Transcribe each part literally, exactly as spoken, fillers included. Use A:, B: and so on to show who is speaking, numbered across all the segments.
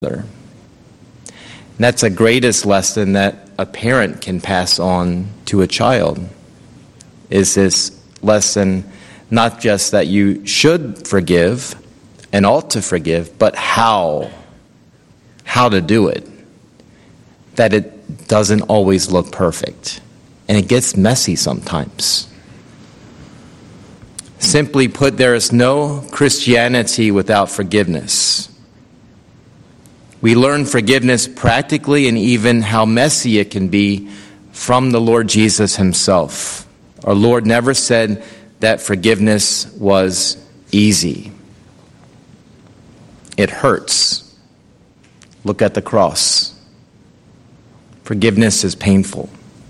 A: And that's the greatest lesson that a parent can pass on to a child, is this lesson not just that you should forgive and ought to forgive, but how, how to do it. That it doesn't always look perfect, and it gets messy sometimes. Simply put, there is no Christianity without forgiveness. We learn forgiveness practically and even how messy it can be from the Lord Jesus himself. Our Lord never said that forgiveness was easy. It hurts. Look at the cross. Forgiveness is painful.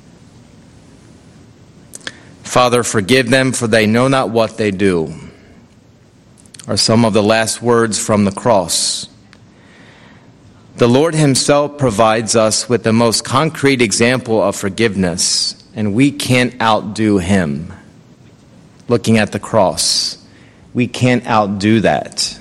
A: Father, forgive them, for they know not what they do, are some of the last words from the cross. The Lord himself provides us with the most concrete example of forgiveness, and we can't outdo him. Looking at the cross, we can't outdo that.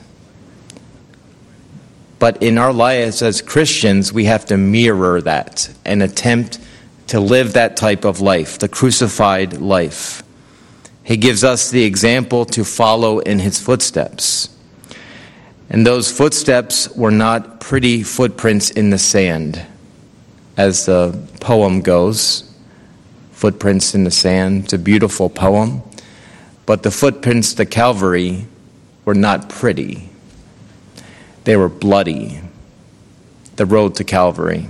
A: But in our lives as Christians, we have to mirror that and attempt to live that type of life, the crucified life. He gives us the example to follow in his footsteps. And those footsteps were not pretty footprints in the sand, as the poem goes. Footprints in the sand, it's a beautiful poem. But the footprints to Calvary were not pretty. They were bloody, the road to Calvary.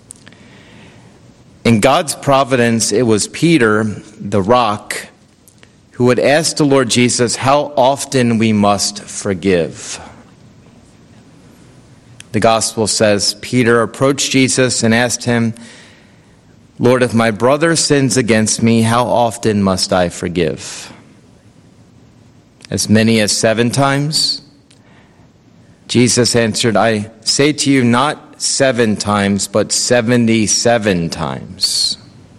A: In God's providence, it was Peter, the rock, who would ask the Lord Jesus how often we must forgive. The gospel says, Peter approached Jesus and asked him, Lord, if my brother sins against me, how often must I forgive? As many as seven times? Jesus answered, I say to you, not seven times, but seventy-seven times.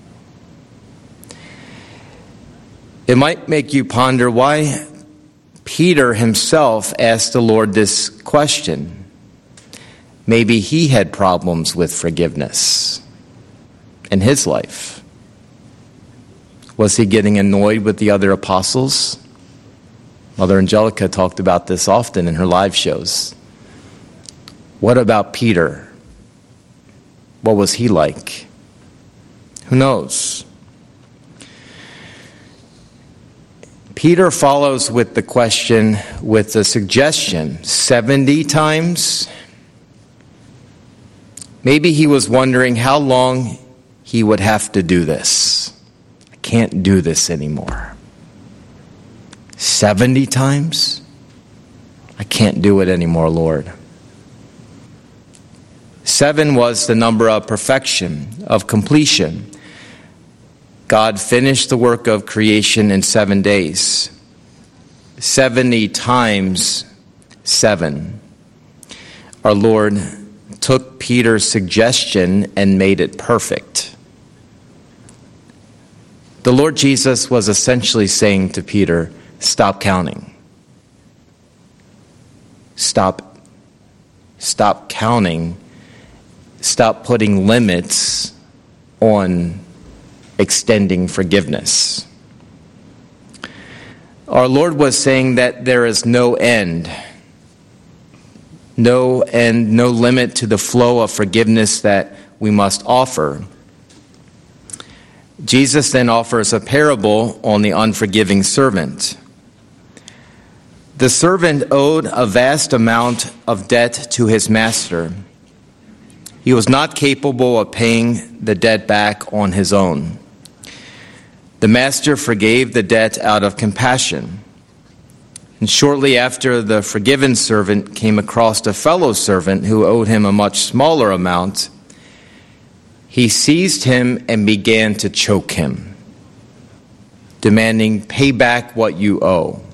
A: It might make you ponder why Peter himself asked the Lord this question. Maybe he had problems with forgiveness in his life. Was he getting annoyed with the other apostles? Mother Angelica talked about this often in her live shows. What about Peter? What was he like? Who knows? Peter follows with the question with the suggestion, seventy times? Maybe he was wondering how long he would have to do this. I can't do this anymore. seventy times? I can't do it anymore, Lord. Seven was the number of perfection, of completion. God finished the work of creation in seven days. Seventy times seven. Our Lord took Peter's suggestion and made it perfect. The Lord Jesus was essentially saying to Peter, stop counting. Stop, stop counting. Stop putting limits on extending forgiveness. Our Lord was saying that there is no end. No end, no limit to the flow of forgiveness that we must offer. Jesus then offers a parable on the unforgiving servant. The servant owed a vast amount of debt to his master. He was not capable of paying the debt back on his own. The master forgave the debt out of compassion. And shortly after, the forgiven servant came across a fellow servant who owed him a much smaller amount. He seized him and began to choke him, demanding, pay back what you owe.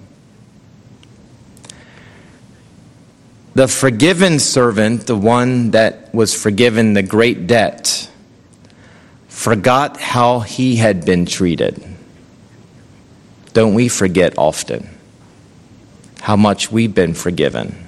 A: The forgiven servant, the one that was forgiven the great debt, forgot how he had been treated. Don't we forget often how much we've been forgiven?